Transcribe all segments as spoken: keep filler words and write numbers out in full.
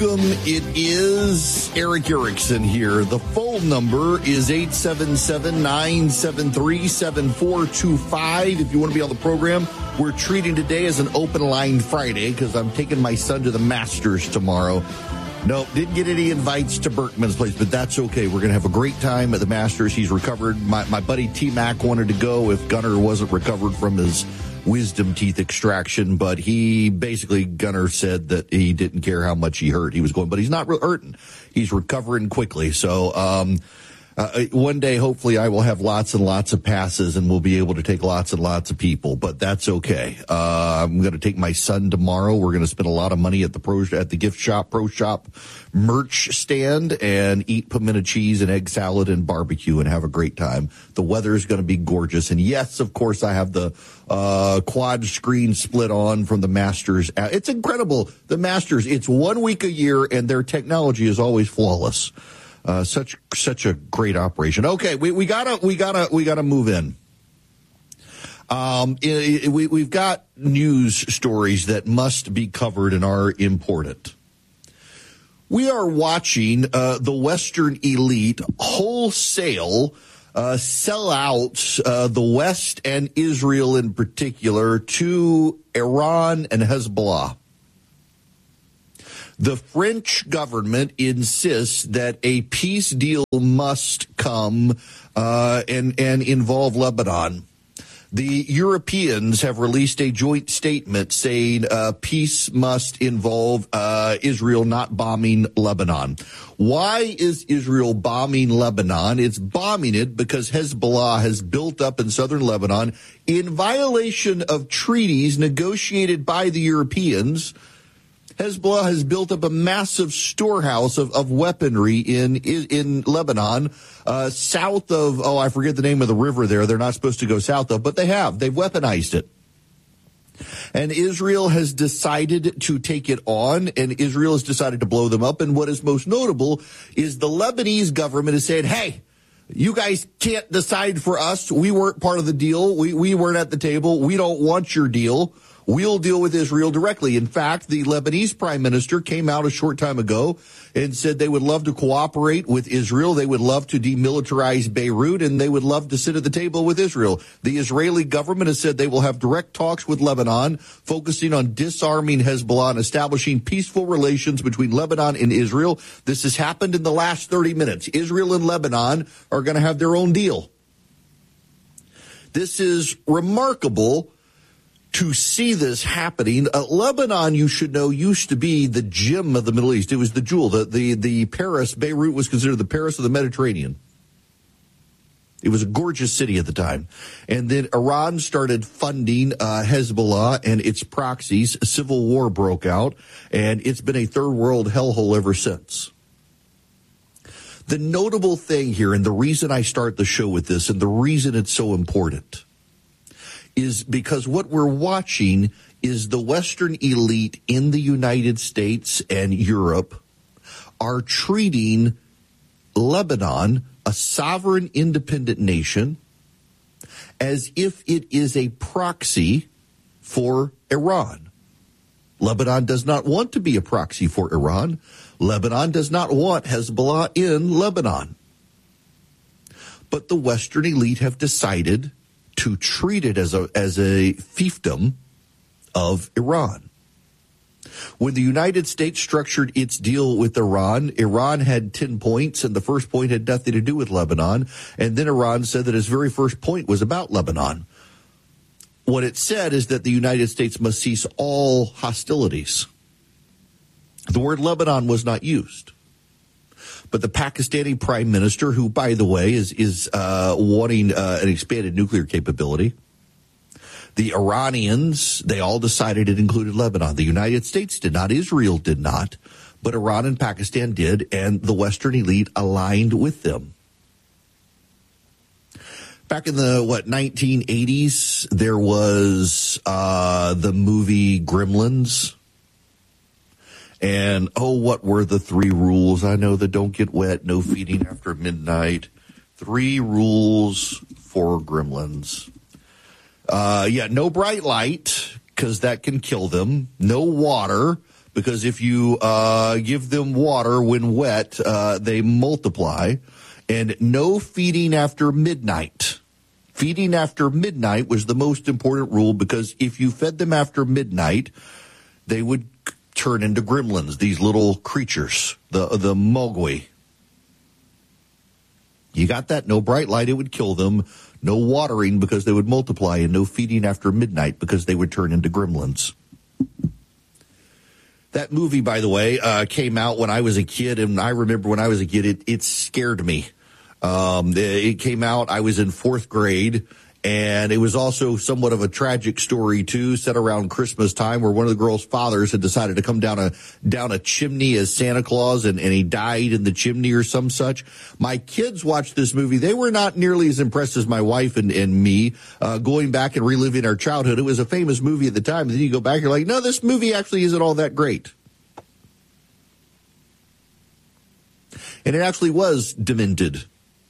It is Eric Erickson here. The phone number is eight seven seven, nine seven three, seven four two five. If you want to be on the program, we're treating today as an open line Friday because I'm taking my son to the Masters tomorrow. No, didn't get any invites to Berkman's place, but that's okay. We're going to have a great time at the Masters. He's recovered. My, my buddy T-Mac wanted to go if Gunnar wasn't recovered from his wisdom teeth extraction, but he basically, Gunnar said that he didn't care how much he hurt. He was going, but he's not hurting. He's recovering quickly. So, um, uh, one day, hopefully I will have lots and lots of passes and we'll be able to take lots and lots of people, but that's okay. Uh, I'm going to take my son tomorrow. We're going to spend a lot of money at the pro, at the gift shop, pro shop merch stand and eat pimento cheese and egg salad and barbecue and have a great time. The weather is going to be gorgeous. And yes, of course, I have the uh quad screen split on from the Masters. It's incredible. The Masters, it's one week a year and their technology is always flawless. Uh such such a great operation. Okay, we we got to we got to we got to move in. Um it, it, we we've got news stories that must be covered and are important. We are watching uh the Western elite wholesale Uh, sell out uh, the West and Israel in particular to Iran and Hezbollah. The French government insists that a peace deal must come uh, and, and involve Lebanon. The Europeans have released a joint statement saying uh, peace must involve uh, Israel not bombing Lebanon. Why is Israel bombing Lebanon? It's bombing it because Hezbollah has built up in southern Lebanon in violation of treaties negotiated by the Europeans. Hezbollah has built up a massive storehouse of, of weaponry in in Lebanon, uh, south of, oh, I forget the name of the river there. They're not supposed to go south of, but they have. They've weaponized it. And Israel has decided to take it on, and Israel has decided to blow them up. And what is most notable is the Lebanese government is saying, hey, you guys can't decide for us. We weren't part of the deal. We, we weren't at the table. We don't want your deal. We'll deal with Israel directly. In fact, the Lebanese prime minister came out a short time ago and said they would love to cooperate with Israel. They would love to demilitarize Beirut, and they would love to sit at the table with Israel. The Israeli government has said they will have direct talks with Lebanon, focusing on disarming Hezbollah and establishing peaceful relations between Lebanon and Israel. This has happened in the last thirty minutes. Israel and Lebanon are going to have their own deal. This is remarkable to see this happening. Uh, Lebanon, you should know, used to be the gem of the Middle East. It was the jewel. The, the, the Paris, Beirut was considered the Paris of the Mediterranean. It was a gorgeous city at the time. And then Iran started funding uh, Hezbollah and its proxies. A civil war broke out, and it's been a third world hellhole ever since. The notable thing here, and the reason I start the show with this, and the reason it's so important, is because what we're watching is the Western elite in the United States and Europe are treating Lebanon, a sovereign independent nation, as if it is a proxy for Iran. Lebanon does not want to be a proxy for Iran. Lebanon does not want Hezbollah in Lebanon. But the Western elite have decided to treat it as a as a fiefdom of Iran. When the United States structured its deal with Iran, Iran had ten points, and the first point had nothing to do with Lebanon. And then Iran said that its very first point was about Lebanon. What it said is that the United States must cease all hostilities. The word Lebanon was not used. But the Pakistani prime minister, who, by the way, is is uh, wanting uh, an expanded nuclear capability, the Iranians, they all decided it included Lebanon. The United States did not. Israel did not. But Iran and Pakistan did, and the Western elite aligned with them. Back in the, what, nineteen eighties, there was uh, the movie Gremlins. And, oh, what were the three rules? I know that don't get wet, no feeding after midnight. Three rules for gremlins. Uh, yeah, no bright light, because that can kill them. No water, because if you uh, give them water when wet, uh, they multiply. And no feeding after midnight. Feeding after midnight was the most important rule, because if you fed them after midnight, they would turn into gremlins, these little creatures, the the mogwai. You got that? No bright light, it would kill them. No watering because they would multiply, and no feeding after midnight because they would turn into gremlins. That movie, by the way, uh, came out when I was a kid, and I remember when I was a kid, it, it scared me. Um, it came out, I was in fourth grade, and it was also somewhat of a tragic story, too, set around Christmas time, where one of the girls' fathers had decided to come down a down a chimney as Santa Claus, and, and he died in the chimney or some such. My kids watched this movie. They were not nearly as impressed as my wife and, and me, uh, going back and reliving our childhood. It was a famous movie at the time. And then you go back, you're like, no, this movie actually isn't all that great. And it actually was demented.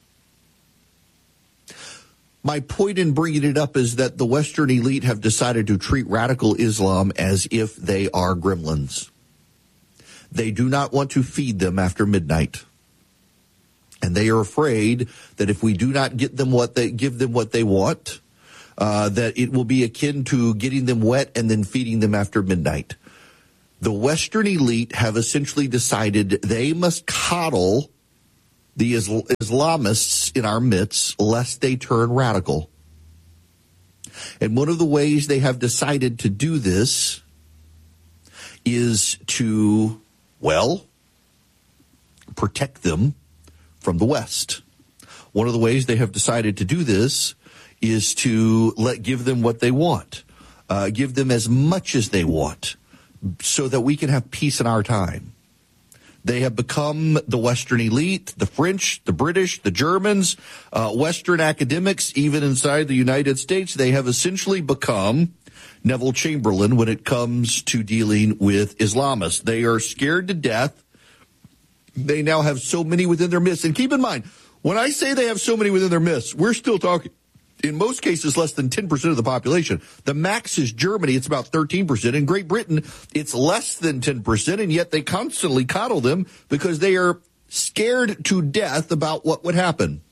My point in bringing it up is that the Western elite have decided to treat radical Islam as if they are gremlins. They do not want to feed them after midnight. And they are afraid that if we do not get them what they give them what they want, uh, that it will be akin to getting them wet and then feeding them after midnight. The Western elite have essentially decided they must coddle the Isl- Islamists in our midst, lest they turn radical. And one of the ways they have decided to do this is to, well, protect them from the West. One of the ways they have decided to do this is to let give them what they want, uh, give them as much as they want, so that we can have peace in our time. They have become the Western elite, the French, the British, the Germans, uh, Western academics, even inside the United States. They have essentially become Neville Chamberlain when it comes to dealing with Islamists. They are scared to death. They now have so many within their midst. And keep in mind, when I say they have so many within their midst, we're still talking, in most cases, less than ten percent of the population. The max is Germany. It's about thirteen percent. In Great Britain, it's less than ten percent, and yet they constantly coddle them because they are scared to death about what would happen.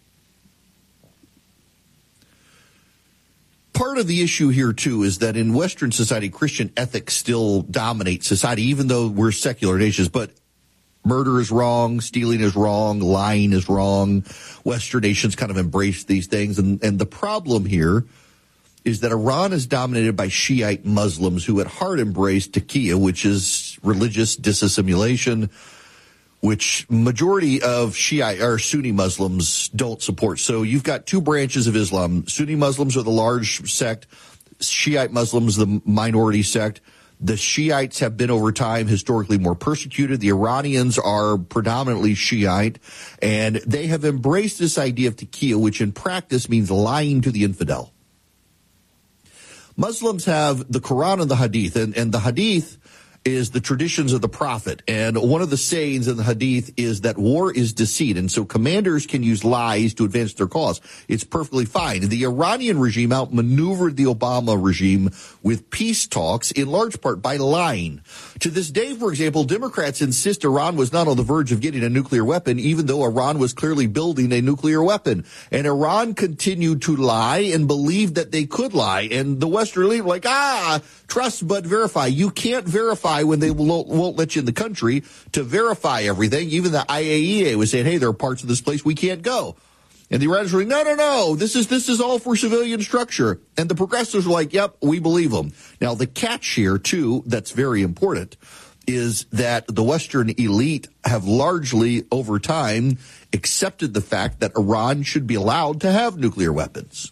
Part of the issue here, too, is that in Western society, Christian ethics still dominate society, even though we're secular nations. But murder is wrong, stealing is wrong, lying is wrong. Western nations kind of embrace these things. And, and the problem here is that Iran is dominated by Shiite Muslims who at heart embrace taqiyya, which is religious disassimilation, which majority of Shiite or Sunni Muslims don't support. So you've got two branches of Islam. Sunni Muslims are the large sect, Shiite Muslims the minority sect. The Shiites have been over time historically more persecuted. The Iranians are predominantly Shiite, and they have embraced this idea of taqiyya, which in practice means lying to the infidel. Muslims have the Quran and the Hadith, and, and the Hadith is the traditions of the Prophet. And one of the sayings in the Hadith is that war is deceit. And so commanders can use lies to advance their cause. It's perfectly fine. The Iranian regime outmaneuvered the Obama regime with peace talks, in large part by lying. To this day, for example, Democrats insist Iran was not on the verge of getting a nuclear weapon, even though Iran was clearly building a nuclear weapon. And Iran continued to lie and believed that they could lie. And the Western elite were like, ah, trust but verify. You can't verify when they won't, won't let you in the country to verify everything. Even the I A E A was saying, hey, there are parts of this place we can't go. And the Iranians were like, no, no, no, this is this is all for civilian structure. And the progressives were like, yep, we believe them. Now, the catch here, too, that's very important, is that the Western elite have largely, over time, accepted the fact that Iran should be allowed to have nuclear weapons.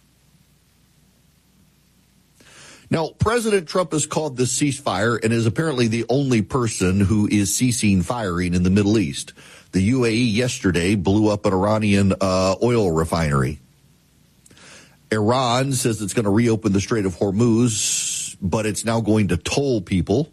Now, President Trump has called this ceasefire and is apparently the only person who is ceasing firing in the Middle East. The U A E yesterday blew up an Iranian uh, oil refinery. Iran says it's going to reopen the Strait of Hormuz, but it's now going to toll people.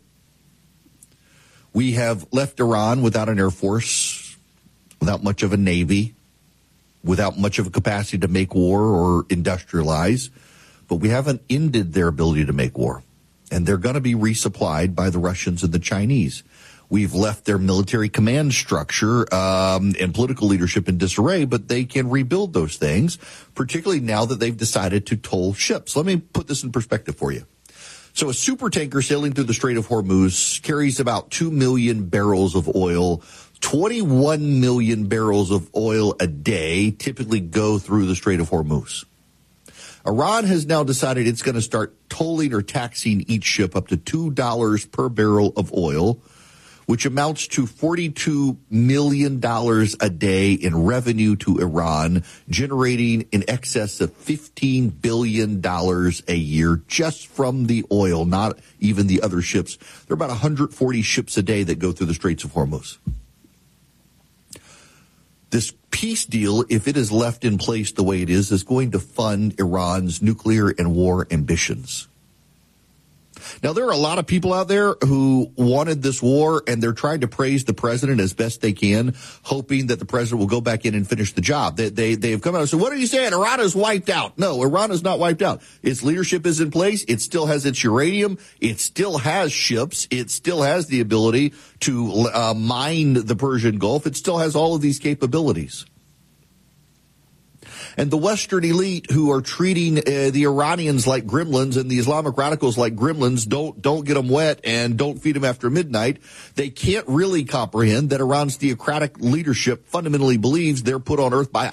We have left Iran without an air force, without much of a navy, without much of a capacity to make war or industrialize. But we haven't ended their ability to make war. And they're going to be resupplied by the Russians and the Chinese. We've left their military command structure um, and political leadership in disarray, but they can rebuild those things, particularly now that they've decided to toll ships. Let me put this in perspective for you. So a supertanker sailing through the Strait of Hormuz carries about two million barrels of oil. twenty-one million barrels of oil a day typically go through the Strait of Hormuz. Iran has now decided it's going to start tolling or taxing each ship up to two dollars per barrel of oil, which amounts to forty-two million dollars a day in revenue to Iran, generating in excess of fifteen billion dollars a year just from the oil, not even the other ships. There are about one hundred forty ships a day that go through the Straits of Hormuz. This peace deal, if it is left in place the way it is, is going to fund Iran's nuclear and war ambitions. Now, there are a lot of people out there who wanted this war, and they're trying to praise the president as best they can, hoping that the president will go back in and finish the job. They, they, they have come out and said, what are you saying? Iran is wiped out. No, Iran is not wiped out. Its leadership is in place. It still has its uranium. It still has ships. It still has the ability to uh, mine the Persian Gulf. It still has all of these capabilities. And the Western elite who are treating uh, the Iranians like gremlins and the Islamic radicals like gremlins, don't don't get them wet and don't feed them after midnight. They can't really comprehend that Iran's theocratic leadership fundamentally believes they're put on earth by